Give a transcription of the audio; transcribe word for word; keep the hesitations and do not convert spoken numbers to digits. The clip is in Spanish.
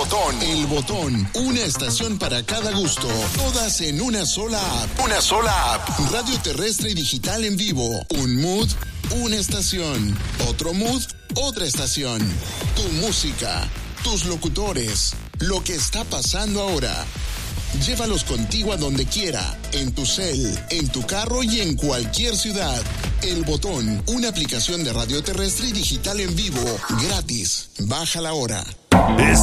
Botón. El Botón. Una estación para cada gusto. Todas en una sola app. Una sola app. Radio terrestre y digital en vivo. Un mood, una estación. Otro mood, otra estación. Tu música, tus locutores, lo que está pasando ahora. Llévalos contigo a donde quiera, en tu cel, en tu carro y en cualquier ciudad. El Botón, una aplicación de radio terrestre y digital en vivo, gratis. Bájala ahora. Es